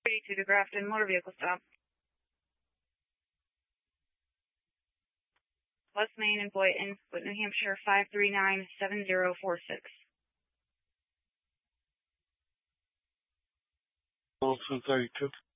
to the Grafton Motor Vehicle Stop. West Main and Boynton with New Hampshire 5397046. Also 32.